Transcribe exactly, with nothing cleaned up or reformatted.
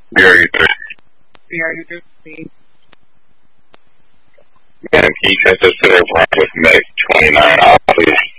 Very good. Very good. Man, can you transfer to the front with Medic twenty-nine off, please?